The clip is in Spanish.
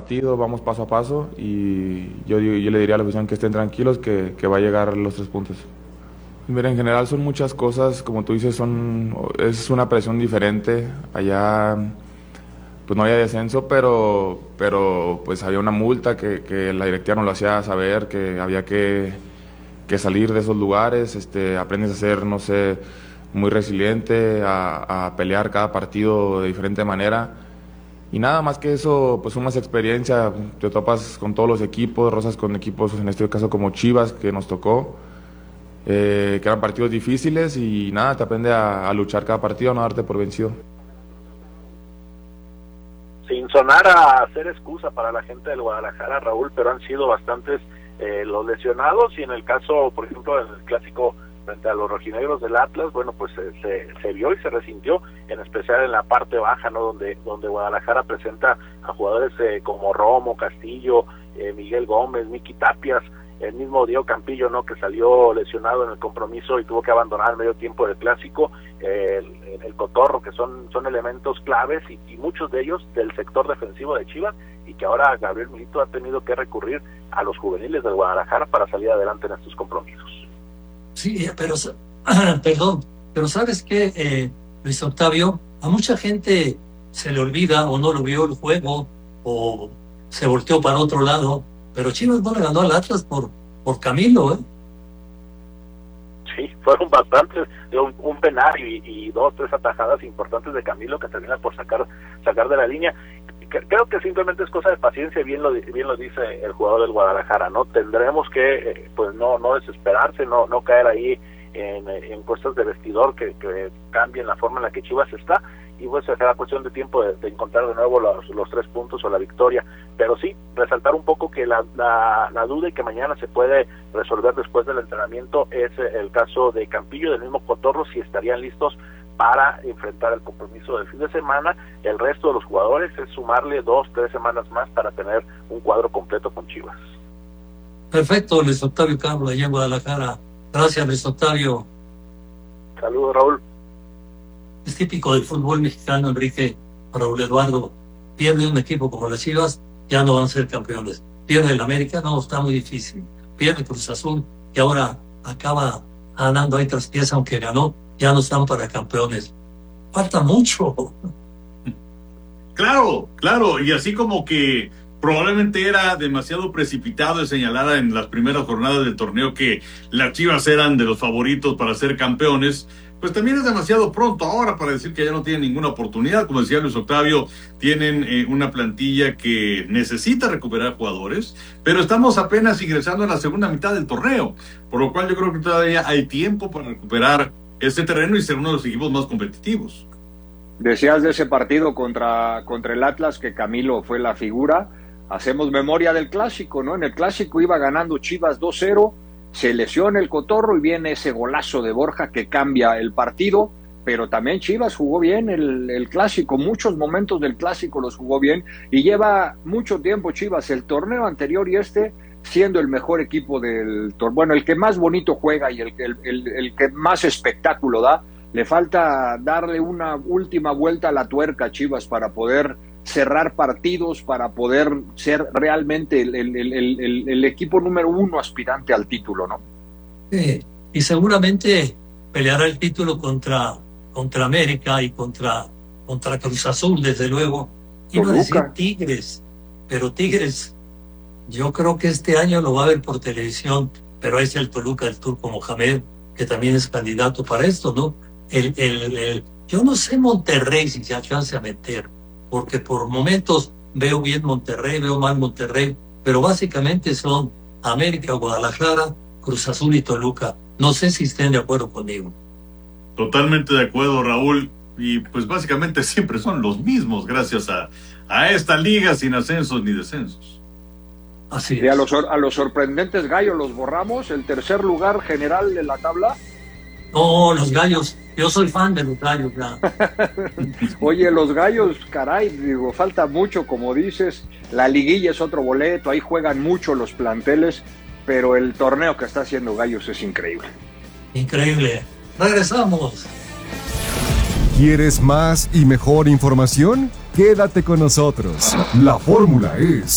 partido, vamos paso a paso y yo le diría a la afición que estén tranquilos, que va a llegar los 3 puntos. Mira, en general son muchas cosas, como tú dices, es una presión diferente. Allá pues no había descenso, pero pues había una multa que la directiva nos lo hacía saber, que había que salir de esos lugares, aprendes a ser, no sé, muy resiliente, a pelear cada partido de diferente manera. Y nada más que eso, pues una experiencia, te topas con todos los equipos, rozas con equipos, en este caso como Chivas, que nos tocó, que eran partidos difíciles y nada, te aprende a luchar cada partido, a no darte por vencido. Sin sonar a hacer excusa para la gente del Guadalajara, Raúl, pero han sido bastantes los lesionados y en el caso, por ejemplo, en el clásico frente a los rojinegros del Atlas, bueno, pues se vio y se resintió, en especial en la parte baja, ¿no? Donde Guadalajara presenta a jugadores como Romo, Castillo, Miguel Gómez, Miki Tapias, el mismo Diego Campillo, ¿no? Que salió lesionado en el compromiso y tuvo que abandonar al medio tiempo del clásico, el Cotorro, que son elementos claves y muchos de ellos del sector defensivo de Chivas, y que ahora Gabriel Milito ha tenido que recurrir a los juveniles del Guadalajara para salir adelante en estos compromisos. Sí, pero perdón, pero ¿sabes qué, Luis Octavio? A mucha gente se le olvida o no lo vio el juego o se volteó para otro lado, pero Chivas no le ganó al Atlas por Camilo, ¿eh? Sí, fueron bastantes, un penal y 2-3 atajadas importantes de Camilo que termina por sacar de la línea. Creo que simplemente es cosa de paciencia, bien lo dice el jugador del Guadalajara, ¿no? Tendremos que pues no desesperarse, no caer ahí en cosas de vestidor que cambien la forma en la que Chivas está, y pues será cuestión de tiempo de encontrar de nuevo los 3 puntos o la victoria. Pero sí, resaltar un poco que la duda y que mañana se puede resolver después del entrenamiento es el caso de Campillo, del mismo Cotorro, si estarían listos para enfrentar el compromiso del fin de semana. El resto de los jugadores es sumarle 2-3 semanas más para tener un cuadro completo con Chivas. Perfecto, Luis Octavio Carlos, allá en Guadalajara. Gracias, Luis Octavio. Saludos, Raúl. Es típico del fútbol mexicano, Enrique, Raúl Eduardo. Pierde un equipo como las Chivas, ya no van a ser campeones. Pierde el América, no, está muy difícil. Pierde Cruz Azul, que ahora acaba ganando ahí tras pieza, aunque ganó, ya no están para campeones. Falta mucho. Claro, y así como que probablemente era demasiado precipitado de señalar en las primeras jornadas del torneo que las Chivas eran de los favoritos para ser campeones, pues también es demasiado pronto ahora para decir que ya no tienen ninguna oportunidad. Como decía Luis Octavio, tienen una plantilla que necesita recuperar jugadores, pero estamos apenas ingresando en la segunda mitad del torneo, por lo cual yo creo que todavía hay tiempo para recuperar este terreno y ser uno de los equipos más competitivos. Decías de ese partido contra el Atlas que Camilo fue la figura. Hacemos memoria del clásico, ¿no? En el clásico iba ganando Chivas 2-0, se lesiona el Cotorro y viene ese golazo de Borja que cambia el partido, pero también Chivas jugó bien el clásico, muchos momentos del clásico los jugó bien y lleva mucho tiempo Chivas, el torneo anterior y siendo el mejor equipo del torneo, bueno, el que más bonito juega y el que más espectáculo da. Le falta darle una última vuelta a la tuerca a Chivas para poder cerrar partidos, para poder ser realmente el equipo número 1 aspirante al título, ¿no? Y seguramente peleará el título contra América y contra Cruz Azul, desde luego. Iba a decir Tigres, pero Tigres yo creo que este año lo va a ver por televisión, pero es el Toluca del Turco Mohamed, que también es candidato para esto, ¿no? Yo no sé Monterrey si se alcance a meter, porque por momentos veo bien Monterrey, veo mal Monterrey, pero básicamente son América, Guadalajara, Cruz Azul y Toluca. No sé si estén de acuerdo conmigo. Totalmente de acuerdo, Raúl, y pues básicamente siempre son los mismos gracias a esta liga sin ascensos ni descensos. Así es. Y a los sorprendentes gallos los borramos, el tercer lugar general de la tabla. No, los gallos, yo soy fan de los gallos, ya. Oye, los gallos, caray, digo, falta mucho, como dices, la liguilla es otro boleto, ahí juegan mucho los planteles, pero el torneo que está haciendo Gallos es increíble. Increíble. Regresamos. ¿Quieres más y mejor información? Quédate con nosotros. La fórmula es